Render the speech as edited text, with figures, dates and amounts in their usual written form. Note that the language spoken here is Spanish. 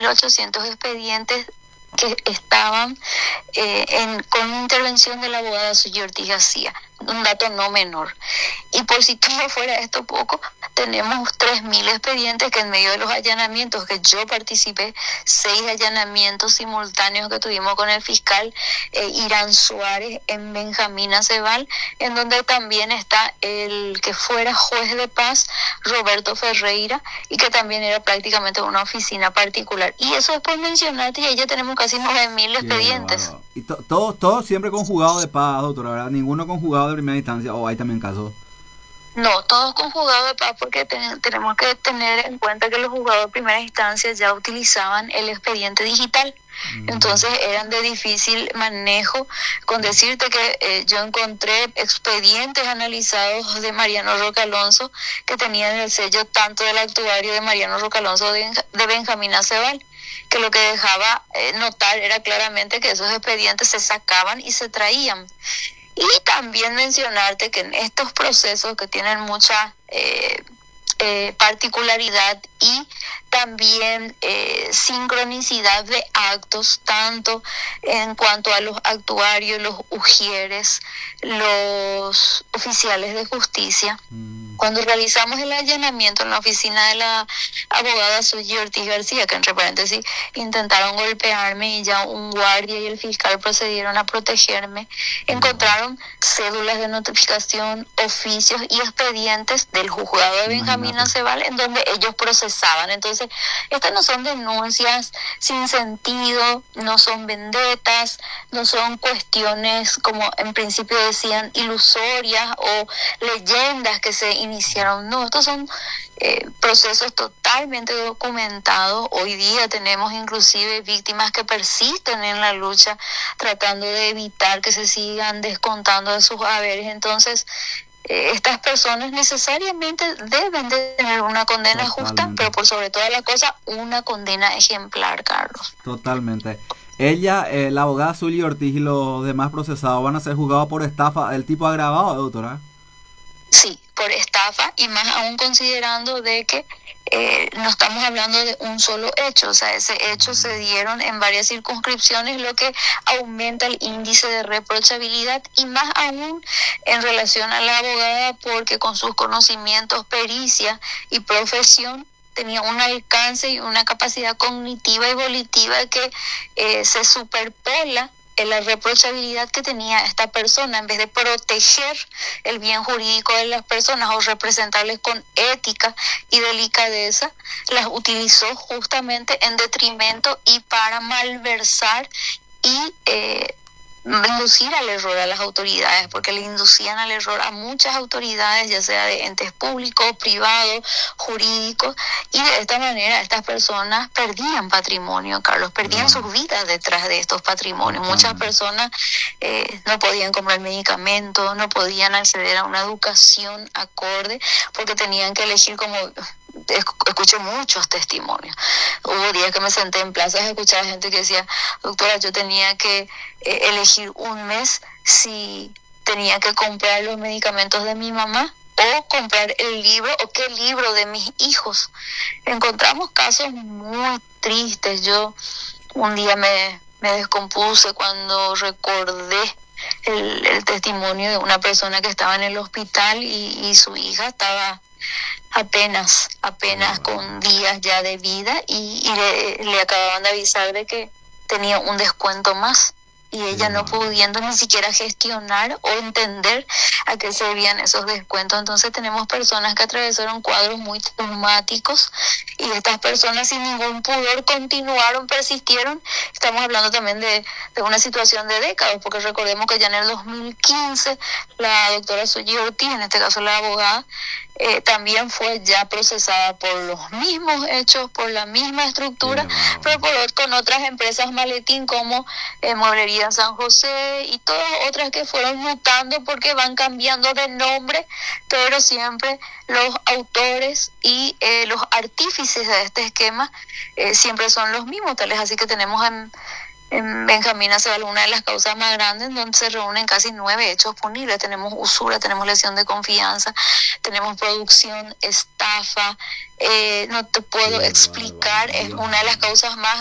2.800 expedientes que estaban con intervención de la abogada Suyi Ortiz García, un dato no menor. Y por si todo fuera esto poco, tenemos 3.000 expedientes que en medio de los allanamientos que yo participé, 6 allanamientos simultáneos que tuvimos con el fiscal Irán Suárez en Benjamín Aceval, en donde también está el que fuera juez de paz, Roberto Ferreira, y que también era prácticamente una oficina particular. Y eso es por mencionarte, y ahí ya tenemos casi 9.000 expedientes. Y todos siempre con juzgado de paz, doctora, ¿verdad? Ninguno con juzgado de primera instancia, o hay también casos. No, todos con juzgado de paz, porque tenemos que tener en cuenta que los juzgados de primera instancia ya utilizaban el expediente digital. Entonces eran de difícil manejo. Con decirte que yo encontré expedientes analizados de Mariano Roque Alonso que tenían el sello tanto del actuario de Mariano Roque Alonso de Benjamín Aceval, que lo que dejaba notar era claramente que esos expedientes se sacaban y se traían. Y también mencionarte que en estos procesos que tienen mucha particularidad y también sincronicidad de actos, tanto en cuanto a los actuarios, los ujieres, los oficiales de justicia. Cuando realizamos el allanamiento en la oficina de la abogada Suyi Ortiz García, que entre paréntesis intentaron golpearme y ya un guardia y el fiscal procedieron a protegerme, encontraron cédulas de notificación, oficios y expedientes del juzgado de Benjamín Aceval en donde ellos procesaban. Entonces, estas no son denuncias sin sentido, no son vendetas, no son cuestiones, como en principio decían, ilusorias o leyendas que se iniciaron. No, estos son procesos totalmente documentados. Hoy día tenemos inclusive víctimas que persisten en la lucha tratando de evitar que se sigan descontando de sus haberes. Entonces, estas personas necesariamente deben de tener una condena justa, pero por sobre todas las cosas, una condena ejemplar, Carlos. Totalmente. Ella, la abogada Suyi Ortiz y los demás procesados van a ser juzgados por estafa del tipo agravado, doctora. Sí, por estafa, y más aún considerando de que no estamos hablando de un solo hecho. O sea, ese hecho se dieron en varias circunscripciones, lo que aumenta el índice de reprochabilidad, y más aún en relación a la abogada, porque con sus conocimientos, pericia y profesión tenía un alcance y una capacidad cognitiva y volitiva que se superpola en la reprochabilidad que tenía esta persona. En vez de proteger el bien jurídico de las personas o representarles con ética y delicadeza, las utilizó justamente en detrimento y para malversar y inducir al error a las autoridades, porque le inducían al error a muchas autoridades, ya sea de entes públicos, privados, jurídicos, y de esta manera estas personas perdían patrimonio, Carlos, perdían sus vidas detrás de estos patrimonios. Muchas personas no podían comprar medicamentos, no podían acceder a una educación acorde, porque tenían que elegir, como escuché muchos testimonios. Hubo días que me senté en plazas a escuchar a gente que decía: doctora, yo tenía que elegir un mes si tenía que comprar los medicamentos de mi mamá o comprar el libro, o qué libro de mis hijos. Encontramos casos muy tristes. Yo un día me descompuse cuando recordé el testimonio de una persona que estaba en el hospital y su hija estaba apenas con días ya de vida, y le acababan de avisar de que tenía un descuento más, y ella no pudiendo ni siquiera gestionar o entender a qué se debían esos descuentos. Entonces tenemos personas que atravesaron cuadros muy traumáticos, y estas personas sin ningún pudor continuaron, persistieron. Estamos hablando también de una situación de décadas, porque recordemos que ya en el 2015 la doctora Suyi Ortiz, en este caso la abogada, también fue ya procesada por los mismos hechos, por la misma estructura, pero con otras empresas maletín como Mueblería San José y todas otras que fueron mutando porque van cambiando de nombre, pero siempre los autores y los artífices de este esquema siempre son los mismos. Tal es así que tenemos en Benjamín Aceval una de las causas más grandes, donde se reúnen casi 9 hechos punibles. Tenemos usura, tenemos lesión de confianza, tenemos producción, estafa, no te puedo explicar, es una de las causas más